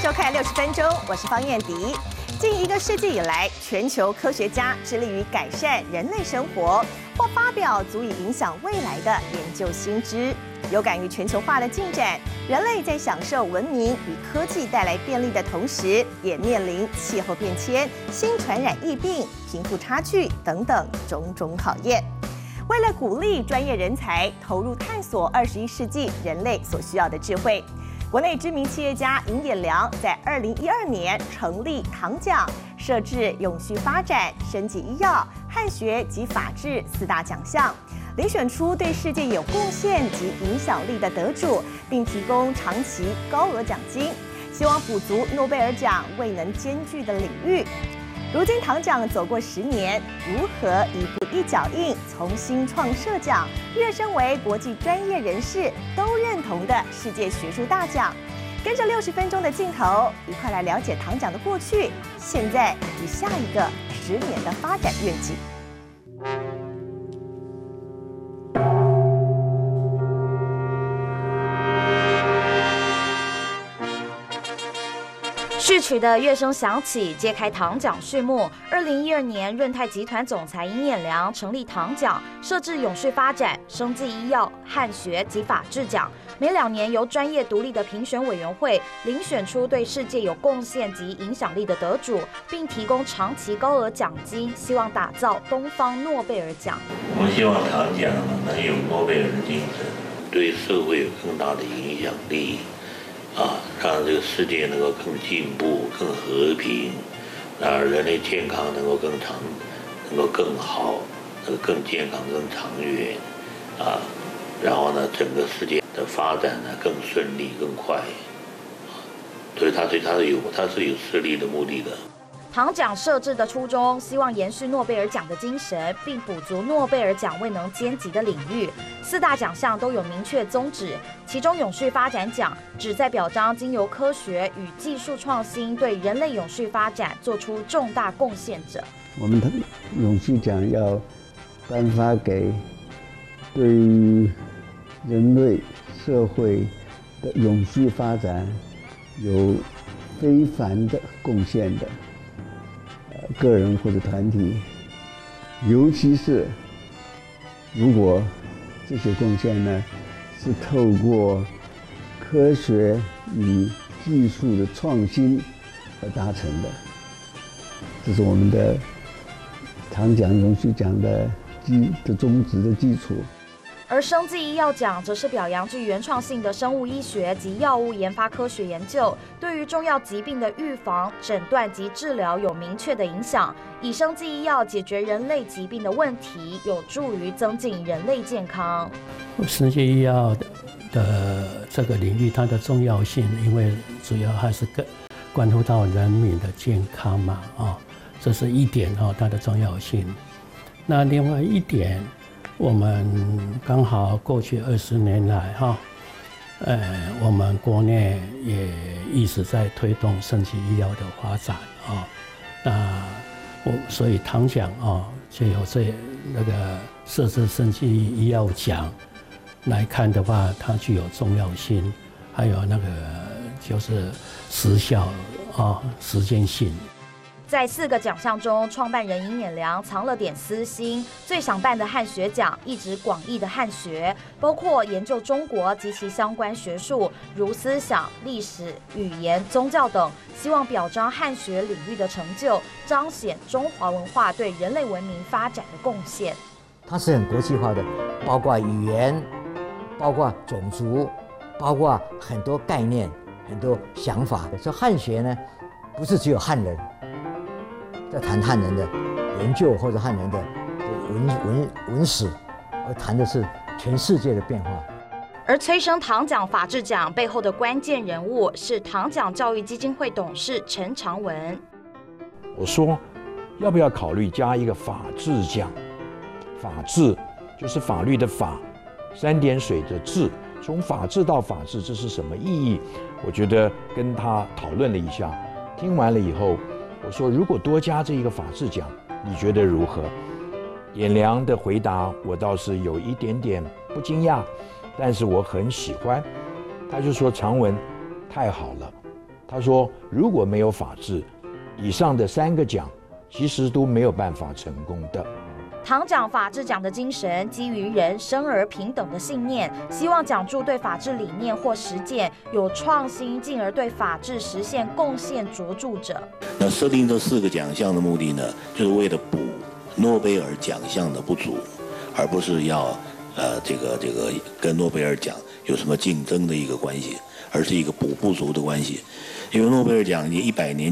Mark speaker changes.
Speaker 1: 收看60分钟，我是方燕迪。近1个世纪以来，全球科学家致力于改善人类生活，或发表足以影响未来的研究新知。有感于全球化的进展，人类在享受文明与科技带来便利的同时，也面临气候变迁、新传染疫病、贫富差距等等种种考验。为了鼓励专业人才投入探索21世纪人类所需要的智慧，国内知名企业家尹衍良在2012年成立唐奖，设置永续发展、生技医药、汉学及法治4大奖项，遴选出对世界有贡献及影响力的得主，并提供长期高额奖金，希望补足诺贝尔奖未能兼具的领域。如今唐奖走过10年，如何一步一脚印重新创设奖，跃升为国际专业人士都认同的世界学术大奖？跟着60分钟的镜头，一块来了解唐奖的过去、现在与下一个10年的发展愿景。
Speaker 2: 序曲的乐声响起，揭开唐奖序幕。2012年，润泰集团总裁尹衍良成立唐奖，设置永续发展、生技医药、汉学及法治奖，每2年由专业独立的评选委员会遴选出对世界有贡献及影响力的得主，并提供长期高额奖金，希望打造东方诺贝尔奖。
Speaker 3: 我们希望唐奖能有诺贝尔的精神，对社会有更大的影响力。让这个世界能够更进步、更和平，让人类健康能够能够更好，能够更健康、更长远，然后呢，整个世界的发展呢更顺利、更快，所以它是有设立的目的的。
Speaker 2: 唐奖设置的初衷，希望延续诺贝尔奖的精神，并补足诺贝尔奖未能兼及的领域。4大奖项都有明确宗旨，其中永续发展奖旨在表彰经由科学与技术创新对人类永续发展做出重大贡献者。
Speaker 4: 我们的永续奖要颁发给对于人类社会的永续发展有非凡的贡献的个人或者团体，尤其是如果这些贡献呢是透过科学与技术的创新而达成的，这是我们的唐奖永续奖的宗旨的基础。
Speaker 2: 而生技医药奖则是表扬具原创性的生物医学及药物研发科学研究，对于重要疾病的预防、诊断及治疗有明确的影响，以生技医药解决人类疾病的问题，有助于增进人类健康。
Speaker 5: 生技医药的这个领域，它的重要性，因为主要还是关乎到人民的健康嘛，这是一点它的重要性。那另外一点，我们刚好过去20年来我们国内也一直在推动生技医药的发展所以唐奖就有那个设置生技医药奖来看的话，它具有重要性，还有那个就是时效时间性。
Speaker 2: 在4个奖项中，创办人尹衍良藏了点私心，最想办的汉学奖一直广义的汉学，包括研究中国及其相关学术，如思想、历史、语言、宗教等，希望表彰汉学领域的成就，彰显中华文化对人类文明发展的贡献。
Speaker 6: 它是很国际化的，包括语言，包括种族，包括很多概念、很多想法。所以汉学呢，不是只有汉人在谈汉人的研究或者汉人的文史，而谈的是全世界的变化。
Speaker 2: 而催生唐奖法治奖背后的关键人物是唐奖教育基金会董事陈长文。
Speaker 7: 我说，要不要考虑加一个法治奖？法治就是法律的法，3点水的治，从法治到法治，这是什么意义？我觉得跟他讨论了一下，听完了以后，我说如果多加这一个法治奖，你觉得如何？衍良的回答我倒是有一点点不惊讶，但是我很喜欢。他就说长文太好了， 他说，如果没有法治，以上的3个奖其实都没有办法成功的。
Speaker 2: 唐奖法治奖的精神基于人生而平等的信念，希望奖助对法治理念或实践有创新，进而对法治实现贡献卓著者。
Speaker 3: 那设定这4个奖项的目的呢，就是为了补诺贝尔奖项的不足，而不是要这个跟诺贝尔奖有什么竞争的一个关系，而是一个补不足的关系。因为诺贝尔奖你100年